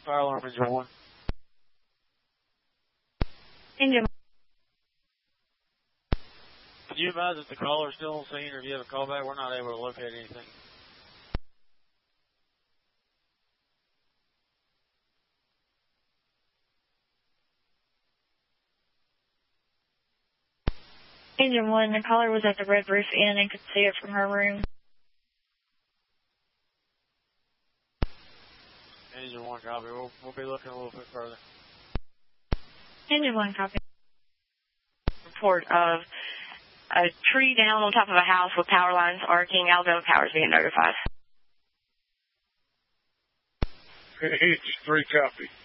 Fire alarm, engine 1. Engine 1. Can you advise if the caller is still on scene or if you have a callback? We're not able to locate anything. Engine 1, the caller was at the Red Roof Inn and could see it from her room. Engine 1, copy. We'll be looking a little bit further. Engine 1, copy. Report of a tree down on top of a house with power lines arcing. Alabama Power is being notified. H3, copy.